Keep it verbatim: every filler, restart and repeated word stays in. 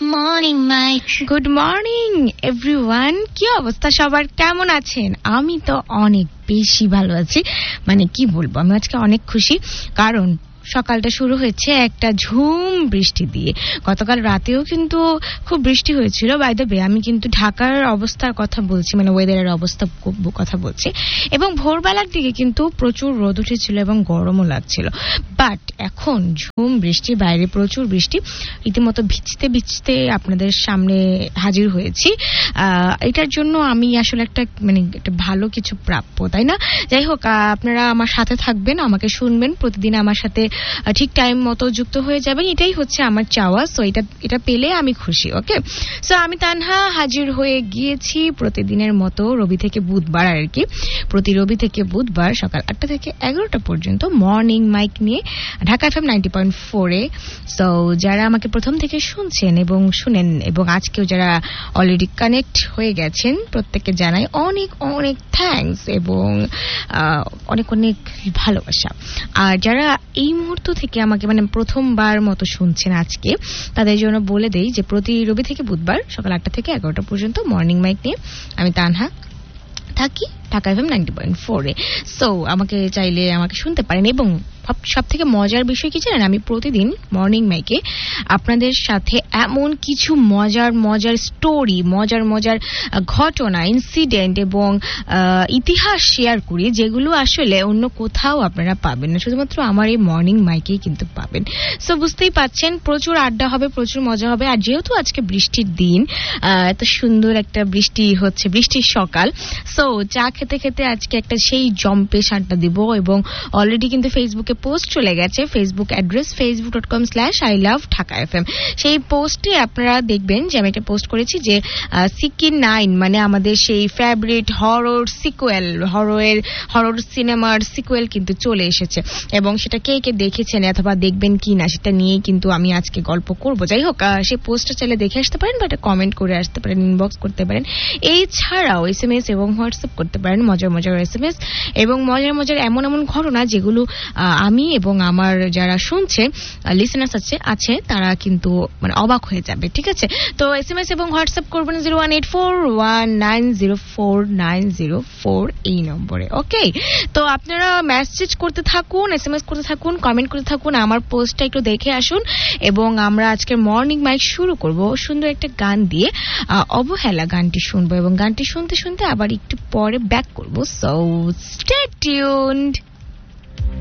Morning mic. Good morning everyone, কি অবস্থা সবার, কেমন আছেন? আমি তো অনেক বেশি ভালো আছি, মানে কি বলবো, আমি আজকে অনেক খুশি কারণ সকালটা শুরু হয়েছে একটা ঝুম বৃষ্টি দিয়ে। গতকাল রাতেও কিন্তু খুব বৃষ্টি হয়েছিল। বাই দ্য ওয়ে, আমি কিন্তু ঢাকার অবস্থার কথা বলছি, মানে ওয়েদারের অবস্থা কথা বলছি। এবং ভোরবেলার দিকে কিন্তু প্রচুর রোদ উঠেছিল এবং গরমও লাগছিল। বাট এখন ঝুম বৃষ্টি, বাইরে প্রচুর বৃষ্টি, রীতিমতো ভিজতে ভিজতে আপনাদের সামনে হাজির হয়েছি। এটার জন্য আমি আসলে একটা মানে একটা ভালো কিছু প্রাপ্য, তাই না? যাই হোক, আপনারা আমার সাথে থাকবেন, আমাকে শুনবেন, প্রতিদিন আমার সাথে ঠিক টাইম মতো যুক্ত হয়ে যাবেন, এটাই হচ্ছে আমার চাওয়া। সো এটা এটা পেলে আমি খুশি। ওকে, সো আমি তানহা হাজির হয়ে গিয়েছি প্রতিদিনের মতো, রবি থেকে বুধবার আর কি, প্রতি রবি থেকে বুধবার সকাল আটটা থেকে এগারোটা পর্যন্ত মর্নিং মাইক নিয়ে ঢাকা এফএম নাইনটি পয়েন্ট ফোরে। সো যারা আমাকে প্রথম থেকে শুনছেন এবং শুনেন এবং আজকেও যারা অলরেডি কানেক্ট হয়ে গেছেন, প্রত্যেককে জানাই অনেক অনেক থ্যাঙ্কস এবং অনেক অনেক ভালোবাসা। আর যারা এই মুহূর্ত থেকে আমাকে মানে প্রথমবার মতো শুনছেন আজকে, তাদের জন্য বলে দেই যে প্রতি রবি থেকে বুধবার সকাল আটটা থেকে এগারোটা পর্যন্ত মর্নিং মাইক নিয়ে আমি তানহা থাকি ঢাকা এফএম নাইনটি পয়েন্ট ফোরে। সো আমাকে চাইলে আমাকে শুনতে পারেন। এবং সব থেকে মজার বিষয় কি জানেন, আমি প্রতিদিন মর্নিং মাইকে আপনাদের সাথে এমন কিছু মজার মজার স্টোরি, মজার মজার ঘটনা, ইনসিডেন্ট এবং ইতিহাস শেয়ার করি, যেগুলো আসলে অন্য কোথাও আপনারা পাবেন না, শুধুমাত্র আমার এই মর্নিং মাইকেই কিন্তু পাবেন। সো বুঝতেই পাচ্ছেন, প্রচুর আড্ডা হবে, প্রচুর মজা হবে। আর যেহেতু আজকে বৃষ্টির দিন, এত সুন্দর একটা বৃষ্টি হচ্ছে, বৃষ্টির সকাল, সো চা খেতে খেতে আজকে একটা সেই জম্পেশ আড্ডা দিব। এবং অলরেডি কিন্তু ফেসবুকে পোস্ট চলে গেছে, Facebook address Facebook dot com slash I love Dhaka FM. সেই পোস্টে আপনারা দেখবেন যে আমি একটা পোস্ট করেছি যে সিকি নাইন মানে আমাদের সেই ফেভারিট হরর সিকুয়েল, হররের হরর সিনেমার সিকুয়েল কিন্তু চলে এসেছে এবং সেটা কে কে দেখেছেন অথবা দেখবেন কি না সেটা নিয়েই কিন্তু আমি আজকে গল্প করব। যাই হোক, সেই পোস্টটা চাইলে দেখে আসতে পারেন বা কমেন্ট করে আসতে পারেন, ইনবক্স করতে পারেন। এছাড়াও এস এম এস এবং হোয়াটসঅ্যাপ করতে পারেন, মজার মজার এস এম এস এবং মজার মজার এমন এমন ঘটনা যেগুলো আমি এবং আমার যারা শুনছে লিসেনার্স আছে আছে তারা কিন্তু মানে অবাক হয়ে যাবে। ঠিক আছে, তো এসএমএস এবং হোয়াটসঅ্যাপ করবেন zero one eight four one nine zero four nine zero four এই নম্বরে। ওকে, তো আপনারা মেসেজ করতে থাকুন, এসএমএস করতে থাকুন, কমেন্ট করতে থাকুন, আমার পোস্টটা একটু দেখে আসুন এবং আমরা আজকের মর্নিং মাইক শুরু করব সুন্দর একটা গান দিয়ে। অবহেলা গানটি শুনবো এবং গানটি শুনতে শুনতে আবার একটু পরে ব্যাক করবো। So stay tuned.